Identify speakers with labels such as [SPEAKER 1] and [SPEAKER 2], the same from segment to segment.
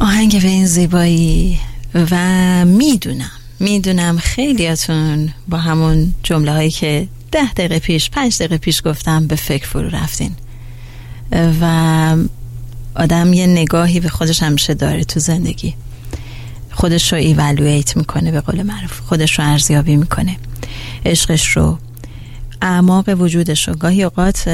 [SPEAKER 1] آهنگ به این زیبایی و میدونم خیلیاتون با همون جمله هایی که 10 دقیقه پیش 5 دقیقه پیش گفتم به فکر فرو رفتین و آدم یه نگاهی به خودش همیشه داره تو زندگی، خودش رو ایوالویت میکنه، به قول معروف خودش رو ارزیابی میکنه، عشقش رو، اعماق وجودش رو. گاهی اوقات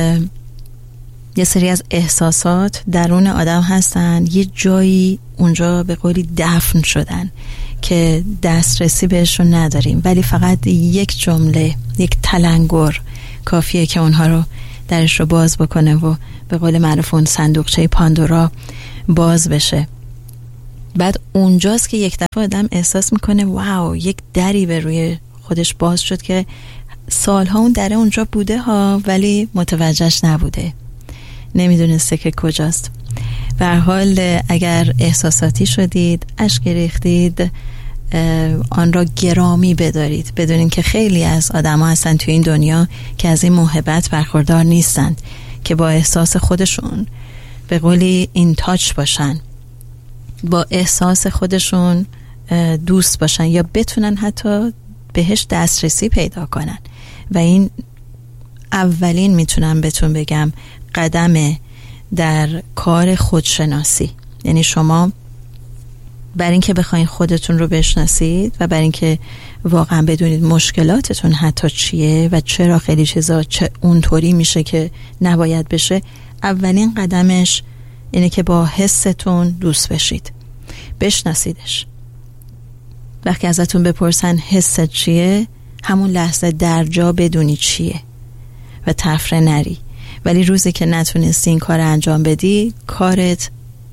[SPEAKER 1] یه سری از احساسات درون آدم هستن یه جایی اونجا به قولی دفن شدن که دسترسی بهشون نداریم، ولی فقط یک جمله، یک تلنگر کافیه که اونها رو درش رو باز بکنه و به قول معروف اون صندوقچه پاندورا باز بشه. بعد اونجاست که یک دفعه آدم احساس میکنه واو، یک دری به روی خودش باز شد که سالها اون دره اونجا بوده ها، ولی متوجهش نبوده، نمیدونسته که کجاست. به هر حال اگر احساساتی شدید، اشک ریختید، آن را گرامی بدارید. بدونین که خیلی از آدم ها هستن توی این دنیا که از این موهبت برخوردار نیستن، که با احساس خودشون به قولی این تاچ باشن، با احساس خودشون دوست باشن یا بتونن حتی بهش دسترسی پیدا کنن. و این اولین میتونم بهتون بگم قدم در کار خودشناسی. یعنی شما بر این که بخواین خودتون رو بشناسید و بر این که واقعا بدونید مشکلاتتون حتی چیه و چرا خیلی چیزا اونطوری میشه که نباید بشه، اولین قدمش اینه که با حستون دوست بشید، بشناسیدش. وقتی ازتون بپرسن حست چیه، همون لحظه در جا بدونی چیه و تفره نری. ولی روزی که نتونستی این کار انجام بدی، کارت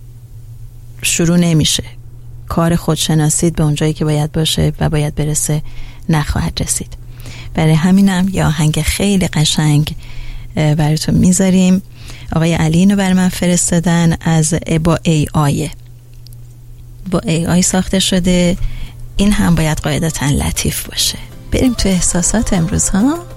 [SPEAKER 1] شروع نمیشه. کار خودشناسیت به اونجایی که باید باشه و باید برسه نخواهد رسید. برای همینم یه آهنگ خیلی قشنگ براتون میذاریم. آقای علی اینو برای من فرستادن، از با AI ساخته شده. این هم باید قاعدتاً لطیف باشه. بریم تو احساسات امروز ها.